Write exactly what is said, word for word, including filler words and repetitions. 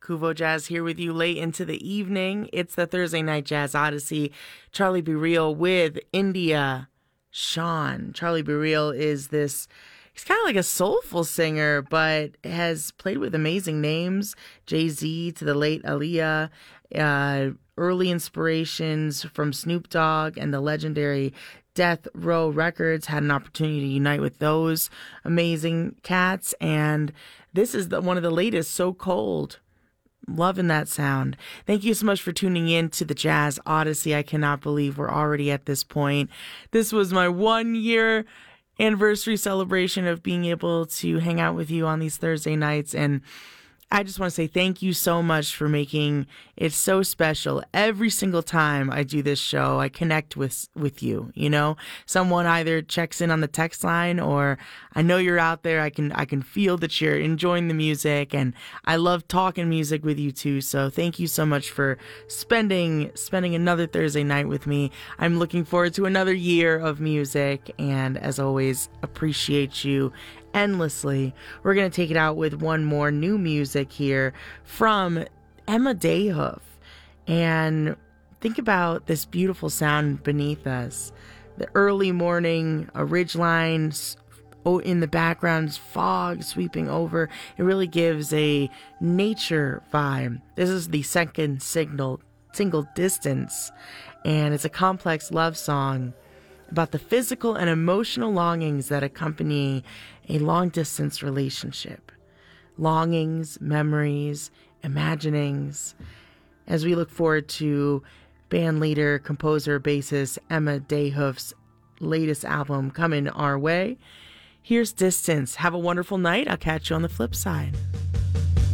Kuvo Jazz here with you late into the evening. It's the Thursday Night Jazz Odyssey. Charlie Be Real with India Shawn. Charlie Be Real is this, he's kind of like a soulful singer, but has played with amazing names. Jay-Z to the late Aaliyah, uh, early inspirations from Snoop Dogg and the legendary Death Row Records. Had an opportunity to unite with those amazing cats, and this is the, one of the latest, So Cold. Loving that sound. Thank you so much for tuning in to the Jazz Odyssey. I cannot believe we're already at this point. This was my one year anniversary celebration of being able to hang out with you on these Thursday nights, and I just want to say thank you so much for making it so special. Every single time I do this show, I connect with with you. You know, someone either checks in on the text line, or I know you're out there. I can I can feel that you're enjoying the music, and I love talking music with you too. So thank you so much for spending spending another Thursday night with me. I'm looking forward to another year of music, and as always, appreciate you endlessly. We're going to take it out with one more new music here from Emma Dayhoff. And think about this beautiful sound beneath us. The early morning, a ridge line in the background, fog sweeping over. It really gives a nature vibe. This is the second signal, single Distance, and it's a complex love song about the physical and emotional longings that accompany a long-distance relationship. Longings, memories, imaginings. As we look forward to band leader, composer, bassist Emma Dayhoff's latest album coming our way, here's Distance. Have a wonderful night. I'll catch you on the flip side.